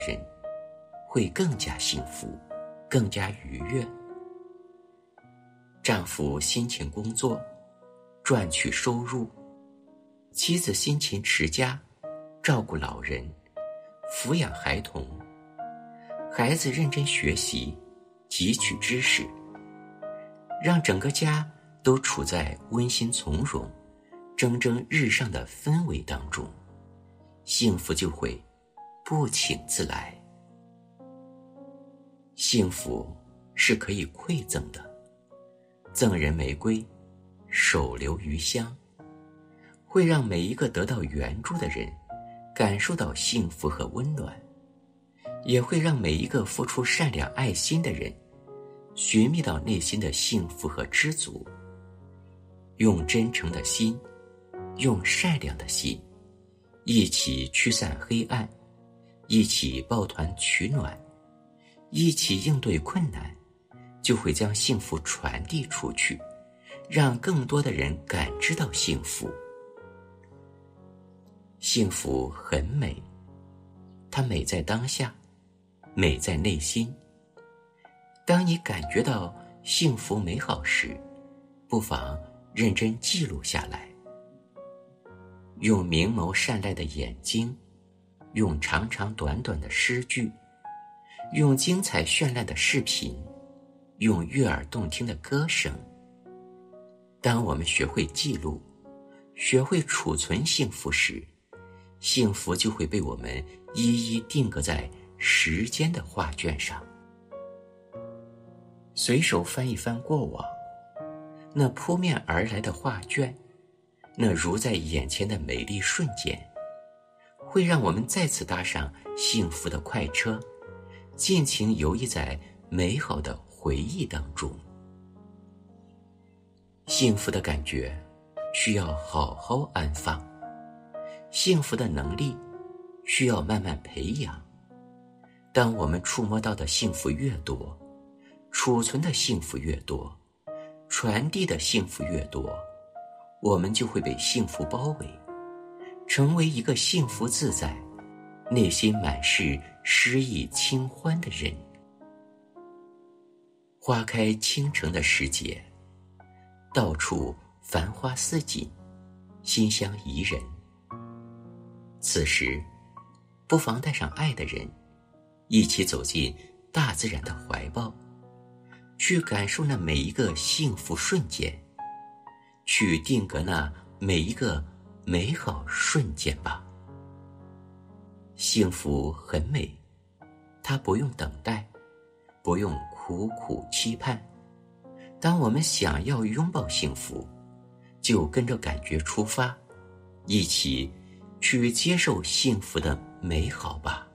人会更加幸福，更加愉悦。丈夫辛勤工作，赚取收入，妻子辛勤持家，照顾老人，抚养孩童，孩子认真学习，汲取知识，让整个家都处在温馨从容、蒸蒸日上的氛围当中，幸福就会不请自来。幸福是可以馈赠的，赠人玫瑰，手留余香，会让每一个得到援助的人感受到幸福和温暖，也会让每一个付出善良爱心的人寻觅到内心的幸福和知足。用真诚的心，用善良的心，一起驱散黑暗，一起抱团取暖，一起应对困难，就会将幸福传递出去，让更多的人感知到幸福。幸福很美，它美在当下，美在内心。当你感觉到幸福美好时，不妨认真记录下来，用明眸善睐的眼睛，用长长短短的诗句，用精彩绚烂的视频，用悦耳动听的歌声。当我们学会记录，学会储存幸福时，幸福就会被我们一一定格在时间的画卷上。随手翻一翻过往，那扑面而来的画卷，那如在眼前的美丽瞬间，会让我们再次搭上幸福的快车，尽情游弋在美好的回忆当中。幸福的感觉需要好好安放，幸福的能力需要慢慢培养。当我们触摸到的幸福越多，储存的幸福越多，传递的幸福越多，我们就会被幸福包围，成为一个幸福自在、内心满是诗意清欢的人。花开倾城的时节，到处繁花似锦，馨香宜人。此时，不妨带上爱的人，一起走进大自然的怀抱，去感受那每一个幸福瞬间，去定格那每一个美好瞬间吧。幸福很美，它不用等待，不用苦苦期盼。当我们想要拥抱幸福，就跟着感觉出发，一起去接受幸福的美好吧。